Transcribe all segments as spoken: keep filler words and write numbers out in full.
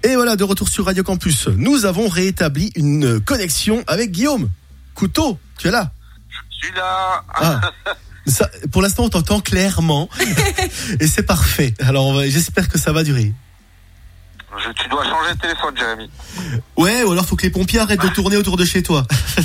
Et voilà, de retour sur Radio Campus. Nous avons rétabli une connexion avec Guillaume. Couteau, tu es là? Je suis là. Ah. Ça, pour l'instant, on t'entend clairement. Et c'est parfait. Alors, on va, j'espère que ça va durer. Je, tu dois changer de téléphone, Jérémy. Ouais, ou alors faut que les pompiers arrêtent de tourner autour de chez toi.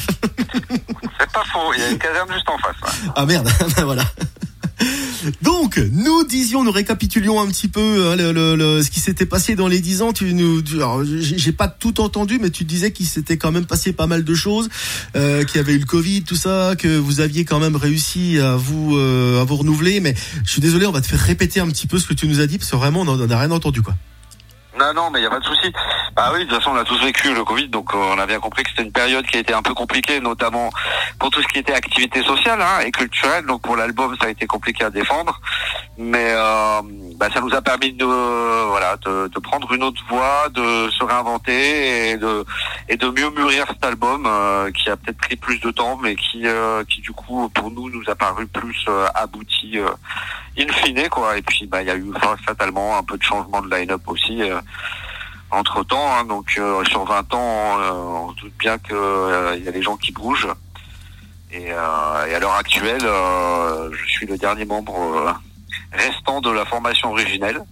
C'est pas faux, il y a une caserne juste en face. Ouais. Ah merde, ben voilà. Donc, nous disions, nous récapitulions un petit peu hein, le, le, le, ce qui s'était passé dans les dix ans. Tu nous, tu, alors, j'ai, j'ai pas tout entendu, mais tu disais qu'il s'était quand même passé pas mal de choses, euh, qu'il y avait eu le Covid, tout ça, que vous aviez quand même réussi à vous, euh, à vous renouveler. Mais je suis désolé, on va te faire répéter un petit peu ce que tu nous as dit, parce que vraiment, on n'a rien entendu, quoi. Non, non, mais il n'y a pas de souci. Bah oui, de toute façon, on a tous vécu le Covid, donc euh, on a bien compris que c'était une période qui a été un peu compliquée, notamment pour tout ce qui était activité sociale hein, et culturelle. Donc pour l'album, ça a été compliqué à défendre, mais euh, bah, ça nous a permis de euh, voilà de, de prendre une autre voie, de se réinventer et de et de mieux mûrir cet album euh, qui a peut-être pris plus de temps, mais qui euh, qui du coup pour nous nous a paru plus euh, abouti euh, in fine quoi. Et puis bah il y a eu fatalement un peu de changement de line-up aussi. Euh, entre temps, hein, donc euh, sur vingt ans, euh, on se doute bien qu'il euh, y a des gens qui bougent. Et, euh, et à l'heure actuelle, euh, je suis le dernier membre euh, restant de la formation originelle.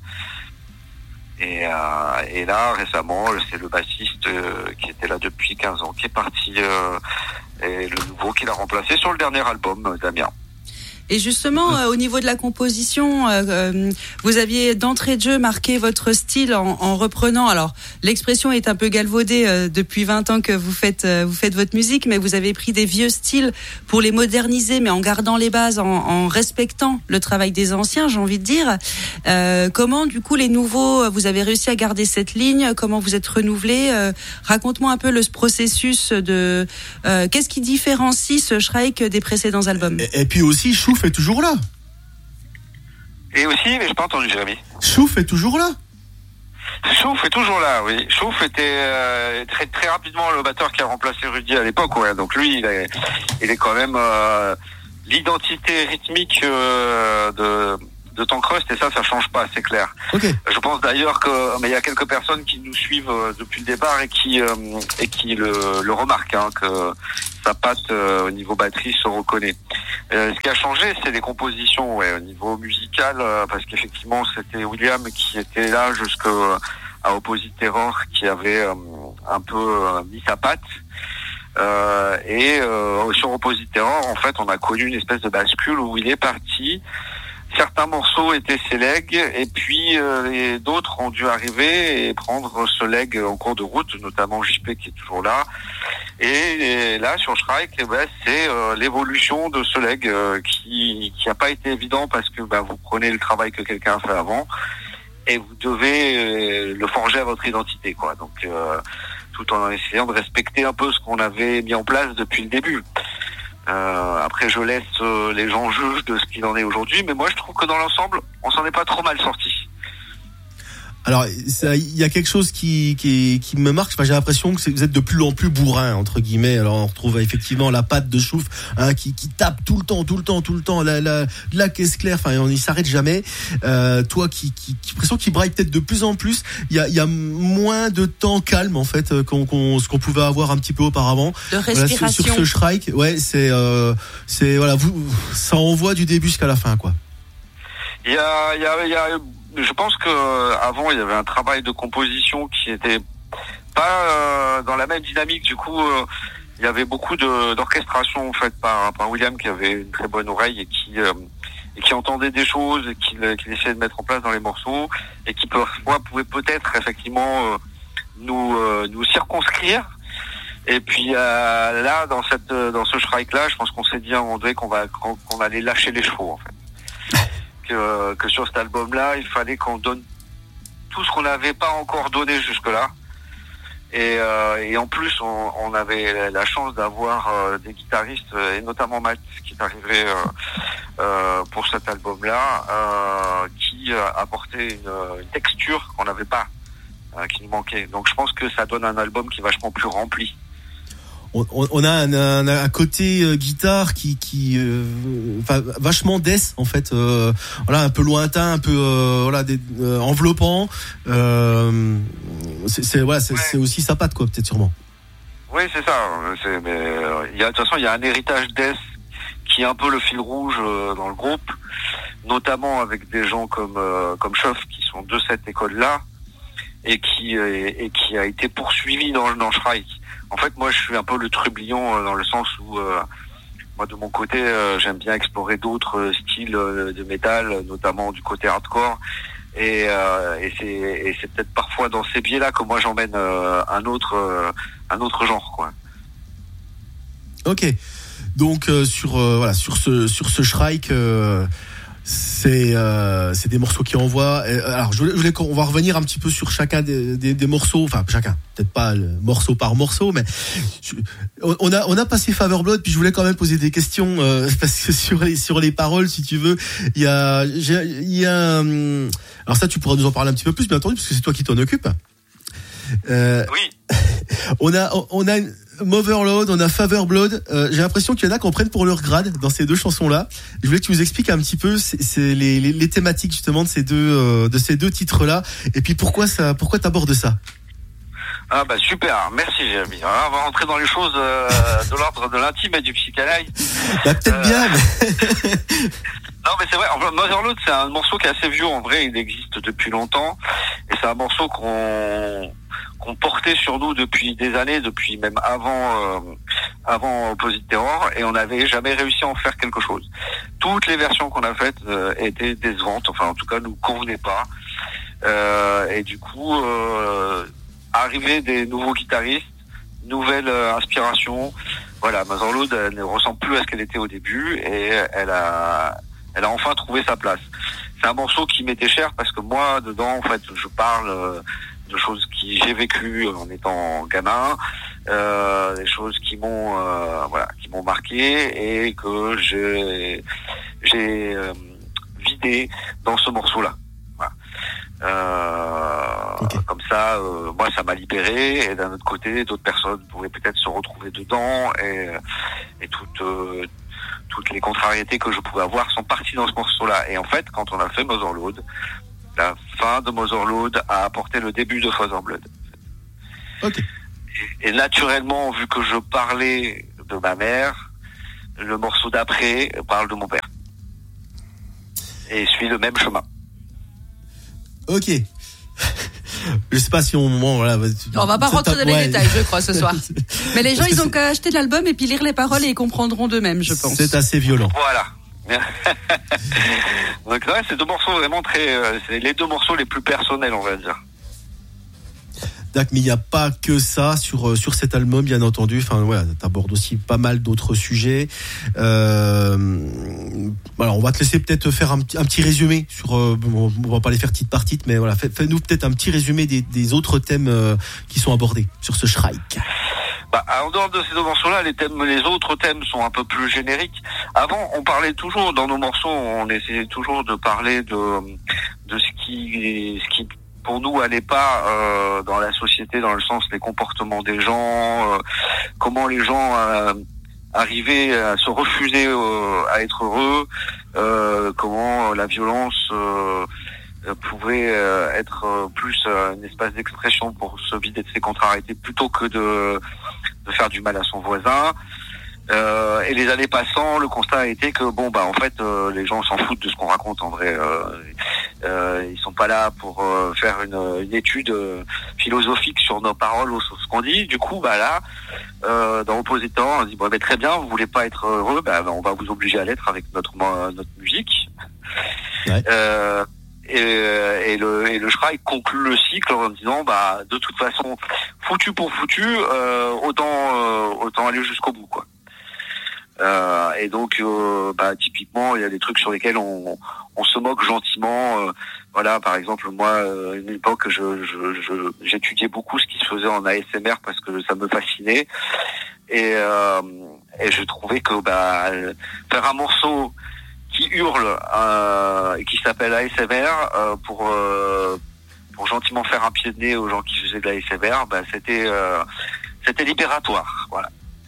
Et, euh, et là, récemment, c'est le bassiste euh, qui était là depuis quinze ans qui est parti, euh, et le nouveau qui l'a remplacé sur le dernier album, Damien. Et justement, euh, au niveau de la composition, euh, euh, vous aviez d'entrée de jeu marqué votre style en, en reprenant. Alors, l'expression est un peu galvaudée euh, depuis vingt ans que vous faites euh, vous faites votre musique, mais vous avez pris des vieux styles pour les moderniser, mais en gardant les bases, en, en respectant le travail des anciens, j'ai envie de dire. Euh, comment, du coup, les nouveaux, vous avez réussi à garder cette ligne? Comment vous êtes renouvelé? euh, Raconte-moi un peu le processus de euh, qu'est-ce qui différencie ce Shrike des précédents albums. Et, et puis aussi, Chouf est toujours là. Et aussi, mais j'ai pas entendu Jérémy. Chouf est toujours là. Chouf est toujours là, oui. Chouf était euh, très très rapidement le batteur qui a remplacé Rudy à l'époque, ouais. Donc lui, il est, il est quand même euh, l'identité rythmique euh, de de Tankrust, et ça, ça change pas, c'est clair. Okay. Je pense d'ailleurs que, mais il y a quelques personnes qui nous suivent euh, depuis le départ et qui euh, et qui le, le remarquent, hein, que sa patte euh, au niveau batterie se reconnaît. Euh, ce qui a changé, c'est les compositions, ouais, au niveau musical, euh, parce qu'effectivement, c'était William qui était là jusqu'à Opposite Terror, qui avait euh, un peu euh, mis sa patte. Euh, et euh, sur Opposite Terror, en fait, on a connu une espèce de bascule où il est parti. Certains morceaux étaient ses legs, et puis euh, et d'autres ont dû arriver et prendre ce leg en cours de route, notamment J P qui est toujours là. Et, et là, sur Shrike, eh ben, c'est euh, l'évolution de ce leg euh, qui qui a pas été évident parce que ben, vous prenez le travail que quelqu'un a fait avant et vous devez euh, le forger à votre identité, quoi. Donc, euh, tout en essayant de respecter un peu ce qu'on avait mis en place depuis le début. Euh, après, je laisse euh, les gens juger de ce qu'il en est aujourd'hui, mais moi, je trouve que dans l'ensemble, on s'en est pas trop mal sorti. Alors, il y a quelque chose qui, qui, qui me marque. Enfin, j'ai l'impression que c'est, vous êtes de plus en plus bourrin, entre guillemets. Alors, on retrouve effectivement la patte de Chouf, hein, qui, qui tape tout le temps, tout le temps, tout le temps. La, la, la caisse claire. Enfin, on y s'arrête jamais. Euh, toi, qui, qui, qui l'impression qu'il braille peut-être de plus en plus. Il y a, il y a moins de temps calme, en fait, qu'on, qu'on, ce qu'on pouvait avoir un petit peu auparavant. De respiration. Voilà, sur, sur ce Shrike, ouais, c'est, euh, c'est, voilà, vous, ça envoie du début jusqu'à la fin, quoi. Il y a, il y a, il y a, je pense que avant il y avait un travail de composition qui était pas euh, dans la même dynamique. Du coup, euh, il y avait beaucoup de, d'orchestration faite par, par William, qui avait une très bonne oreille et qui euh, et qui entendait des choses et qui, qui essayait de mettre en place dans les morceaux et qui parfois pouvait peut-être effectivement euh, nous euh, nous circonscrire. Et puis euh, là, dans cette dans ce Shrike là, je pense qu'on s'est dit à un moment donné qu'on va qu'on, qu'on allait lâcher les chevaux, en fait. Que, que sur cet album-là, il fallait qu'on donne tout ce qu'on n'avait pas encore donné jusque-là. Et, euh, et en plus, on, on avait la chance d'avoir euh, des guitaristes, et notamment Matt, qui est arrivé euh, euh, pour cet album-là, euh, qui euh, apportait une, une texture qu'on n'avait pas, euh, qui nous manquait. Donc je pense que ça donne un album qui est vachement plus rempli. on, on a un, un, un côté euh, guitare qui, qui, euh, enfin, vachement death en fait. Euh, voilà, un peu lointain, un peu euh, voilà, des, euh, enveloppant. Euh, c'est, c'est, voilà, c'est, ouais. c'est aussi sa patte quoi, peut-être sûrement. Oui, c'est ça. C'est, mais il y a de toute façon, il y a un héritage death qui est un peu le fil rouge euh, dans le groupe, notamment avec des gens comme euh, comme Schoff qui sont de cette école-là et qui et, et qui a été poursuivi dans dans Shrike. En fait, moi, je suis un peu le trublion euh, dans le sens où euh, moi, de mon côté, euh, j'aime bien explorer d'autres styles euh, de métal, notamment du côté hardcore. Et, euh, et c'est et c'est peut-être parfois dans ces biais-là que moi j'emmène euh, un autre euh, un autre genre quoi. Ok. Donc euh, sur euh, voilà sur ce sur ce Shrike euh, c'est euh, c'est des morceaux qui envoient. Et, alors je voulais, je voulais qu'on va revenir un petit peu sur chacun des, des, des morceaux, enfin chacun, peut-être pas le morceau par morceau, mais je, on a on a passé Feather Blood, puis je voulais quand même poser des questions euh, parce que sur les sur les paroles, si tu veux, il y a il y a um, alors ça tu pourras nous en parler un petit peu plus, bien entendu, parce que c'est toi qui t'en occupes. Euh, oui. On a on a Motherload, on a Feather Blood. Euh, j'ai l'impression qu'il y en a qui en prennent pour leur grade dans ces deux chansons-là. Je voulais que tu nous expliques un petit peu c'est, c'est les, les, les thématiques justement de ces deux euh, de ces deux titres-là, et puis pourquoi ça, pourquoi t'abordes ça. Ah bah super, merci Jérémy. Alors, on va rentrer dans les choses euh, de l'ordre de l'intime et du psychanalyse. Bah peut-être euh... bien. Mais... non mais c'est vrai. En fait, Motherload c'est un morceau qui est assez vieux en vrai. Il existe depuis longtemps et c'est un morceau qu'on qu'on portait sur nous depuis des années, depuis même avant euh, avant Opposite Terror, et on n'avait jamais réussi à en faire quelque chose. Toutes les versions qu'on a faites euh, étaient décevantes, enfin en tout cas nous convenaient pas. Euh, et du coup, euh, arrivée des nouveaux guitaristes, nouvelle euh, inspiration. Voilà, Motherload elle ne ressemble plus à ce qu'elle était au début et elle a elle a enfin trouvé sa place. C'est un morceau qui m'était cher parce que moi dedans en fait je parle euh, de choses qui j'ai vécues en étant gamin, euh, des choses qui m'ont euh, voilà qui m'ont marqué et que j'ai j'ai euh, vidé dans ce morceau-là. Voilà. Euh, okay. Comme ça, euh, moi ça m'a libéré et d'un autre côté, d'autres personnes pourraient peut-être se retrouver dedans et et toutes euh, toutes les contrariétés que je pouvais avoir sont parties dans ce morceau-là. Et en fait, quand on a fait Motherload, la fin de Motherload a apporté le début de Feather Blood. Okay. Et, et naturellement, vu que je parlais de ma mère, le morceau d'après parle de mon père. Et suit le même chemin. Ok. Je sais pas si on... Bon, voilà, on va pas rentrer dans les ouais. détails, je crois, ce soir. Mais les gens, ils ont qu'à acheter l'album et puis lire les paroles et ils comprendront d'eux-mêmes, je pense. C'est assez violent. Voilà. Donc ouais, c'est deux morceaux vraiment très, euh, c'est les deux morceaux les plus personnels, on va dire. D'accord, mais il n'y a pas que ça sur sur cet album, bien entendu. Enfin, voilà, t'abordes aussi pas mal d'autres sujets. Euh, alors, on va te laisser peut-être faire un, un petit résumé sur. Euh, on va pas les faire titre par titre, mais voilà, fais, fais-nous peut-être un petit résumé des, des autres thèmes euh, qui sont abordés sur ce Shrike. Bah, en dehors de ces deux morceaux-là, les thèmes, les autres thèmes sont un peu plus génériques. Avant, on parlait toujours dans nos morceaux, on essayait toujours de parler de de ce qui ce qui pour nous allait pas euh, dans la société, dans le sens des comportements des gens, euh, comment les gens euh, arrivaient à se refuser euh, à être heureux, euh, comment la violence euh, pouvait euh, être euh, plus euh, un espace d'expression pour se vider de ses contrariétés plutôt que de de faire du mal à son voisin. Euh, et les années passant, le constat a été que bon bah en fait euh, les gens s'en foutent de ce qu'on raconte en vrai. Euh, euh, ils sont pas là pour euh, faire une, une étude euh, philosophique sur nos paroles ou sur ce qu'on dit. Du coup bah là, euh, dans Opposite Terror, on dit bon bah, très bien, vous voulez pas être heureux, bah, bah on va vous obliger à l'être avec notre notre musique. Ouais. Euh, et, et le et le Shrike conclut le cycle en disant bah de toute façon foutu pour foutu, euh, autant euh, autant aller jusqu'au bout quoi. Euh, et donc, euh, bah, typiquement, il y a des trucs sur lesquels on, on se moque gentiment. Euh, voilà, par exemple, moi, euh, une époque, je, je, je, j'étudiais beaucoup ce qui se faisait en A S M R parce que ça me fascinait. Et, euh, et je trouvais que bah, faire un morceau qui hurle euh, et qui s'appelle A S M R euh, pour euh, pour gentiment faire un pied de nez aux gens qui faisaient de l'A S M R, bah, c'était euh, c'était libératoire. Voilà.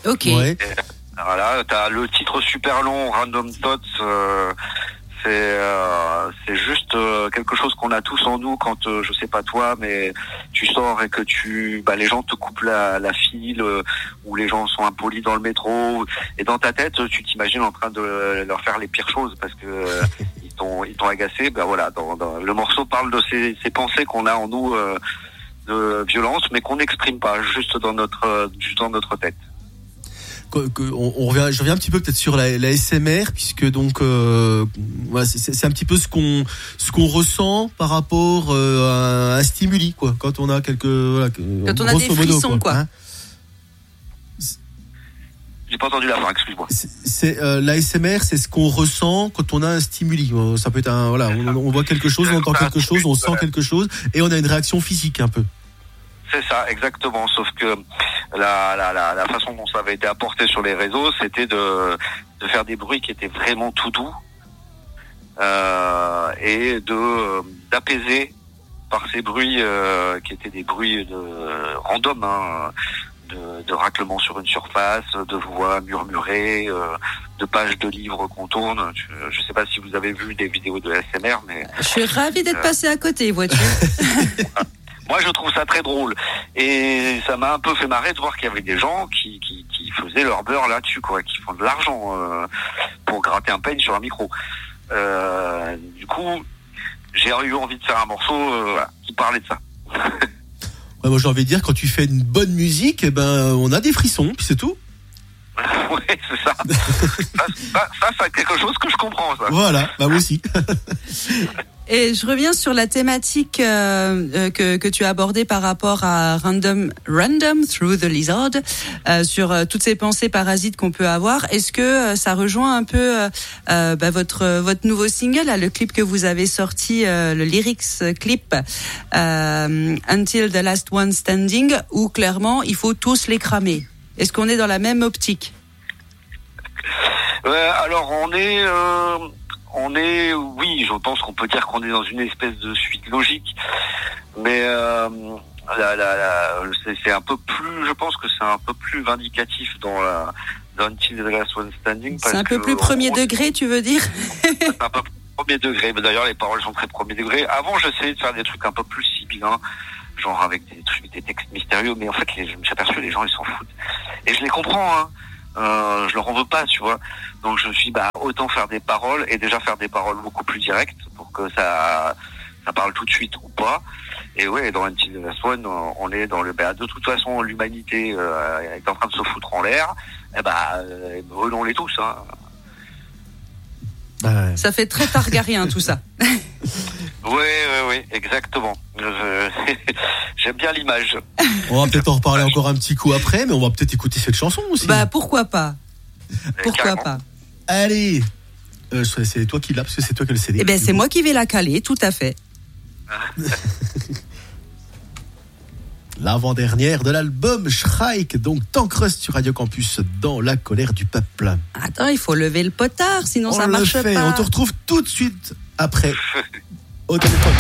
Ok. Ouais. Et, voilà, t'as le titre super long, Random Thoughts. Euh, c'est euh, c'est juste euh, quelque chose qu'on a tous en nous quand euh, je sais pas toi, mais tu sors et que tu, bah les gens te coupent la, la file, euh, ou les gens sont impolis dans le métro, et dans ta tête tu t'imagines en train de leur faire les pires choses parce que euh, ils t'ont ils t'ont agacé. Ben voilà, dans, dans, le morceau parle de ces, ces pensées qu'on a en nous euh, de violence, mais qu'on n'exprime pas, juste dans notre euh, juste dans notre tête. Que, que, on, on revient, je reviens un petit peu peut-être sur la, la S M R, puisque donc euh, voilà, c'est, c'est un petit peu ce qu'on ce qu'on ressent par rapport euh, à un stimuli, quoi, quand on a quelques voilà, quand on a des frissons, modo, quoi, quoi. Hein. J'ai pas entendu la fin, excuse-moi. C'est, c'est euh, l'A S M R, c'est ce qu'on ressent quand on a un stimuli. Ça peut être un voilà, on, on voit quelque chose, on entend quelque chose, on sent quelque chose, et on a une réaction physique un peu. C'est ça, exactement. Sauf que la, la, la, la façon dont ça avait été apporté sur les réseaux, c'était de, de faire des bruits qui étaient vraiment tout doux, euh, et de d'apaiser par ces bruits euh, qui étaient des bruits de random, hein, de, de raclement sur une surface, de voix murmurées, euh, de pages de livres qu'on tourne. Je ne sais pas si vous avez vu des vidéos de A S M R, mais je suis ravie d'être euh... passé à côté, vois-tu. Moi, je trouve ça très drôle, et ça m'a un peu fait marrer de voir qu'il y avait des gens qui, qui, qui faisaient leur beurre là-dessus, quoi, qui font de l'argent euh, pour gratter un peigne sur un micro. Euh, du coup, j'ai eu envie de faire un morceau euh, qui parlait de ça. Ouais, moi, j'ai envie de dire, quand tu fais une bonne musique, eh ben, on a des frissons, puis c'est tout. Oui, c'est ça. ça, ça. Ça, c'est quelque chose que je comprends, ça. Voilà, bah moi aussi. Et je reviens sur la thématique euh, que, que tu as abordée par rapport à Random, Random Through the Lizard, euh, sur euh, toutes ces pensées parasites qu'on peut avoir. Est-ce que euh, ça rejoint un peu euh, euh, bah, votre votre nouveau single, là, le clip que vous avez sorti, euh, le lyrics clip, euh, Until the Last One Standing, où clairement il faut tous les cramer. Est-ce qu'on est dans la même optique? euh, Alors on est... Euh... On est, oui, je pense qu'on peut dire qu'on est dans une espèce de suite logique, mais euh, la, la, la, c'est, c'est un peu plus, je pense que c'est un peu plus vindicatif dans la dans Until the Last One Standing. C'est un peu plus premier on, degré, tu veux dire? C'est un peu plus premier degré, mais d'ailleurs les paroles sont très premier degré. Avant, j'essayais de faire des trucs un peu plus sibyllins, genre avec des trucs, des textes mystérieux, mais en fait, les, je me suis aperçu, les gens ils s'en foutent, et je les comprends, hein. Euh, je leur en veux pas, tu vois. Donc je me suis dit, bah autant faire des paroles, et déjà faire des paroles beaucoup plus directes pour que ça ça parle tout de suite ou pas. Et ouais, dans Until the Last One, on est dans le bah de toute façon l'humanité euh, est en train de se foutre en l'air. Et bah euh, brûlons-les tous, hein. Ouais. Ça fait très Targaryen tout ça. Oui, oui, oui, exactement. Je... J'aime bien l'image. On va peut-être en reparler encore un petit coup après, mais on va peut-être écouter cette chanson aussi. Bah pourquoi pas. Pourquoi Carrément. pas. Allez, euh, c'est toi qui l'as, parce que c'est toi qui le C D. Eh ben c'est moi qui vais la caler, tout à fait. L'avant-dernière de l'album Shrike, donc Tankrust sur Radio Campus, dans la colère du peuple. Attends, il faut lever le potard, sinon on ça marche fait. pas. On te retrouve tout de suite après au téléphone.